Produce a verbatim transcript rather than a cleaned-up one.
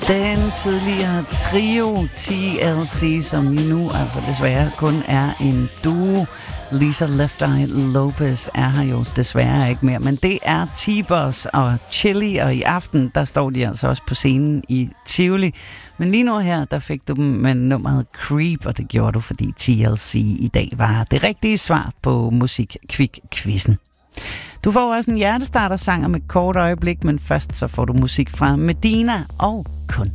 Den tidligere trio T L C, som nu altså desværre kun er en duo. Lisa Left Eye Lopez er her jo desværre ikke mere, men det er T-Boz og Chili, og i aften, der står de altså også på scenen i Tivoli. Men lige nu her, der fik du dem med nummeret Creep, og det gjorde du, fordi T L C i dag var det rigtige svar på Musik-Kvik-quizzen. Du får også en hjertestarter-sang om et kort øjeblik, men først så får du musik fra Medina og kun